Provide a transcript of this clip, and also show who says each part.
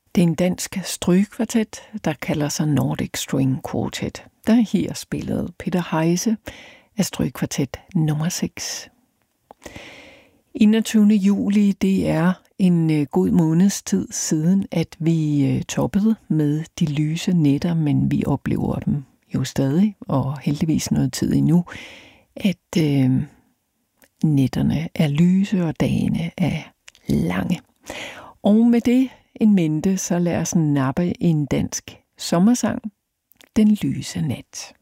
Speaker 1: Det er en dansk strygekvartet, der kalder sig Nordic String Quartet, der her spillede Peter Heise af strygekvartet nummer 6. 21. juli, det er en god måneds tid siden, at vi toppede med de lyse nætter, men vi oplever dem jo stadig, og heldigvis noget tid endnu, at nætterne er lyse, og dagene er lange. Og med det en mente, så lad os nappe en dansk sommersang, Den lyse nat.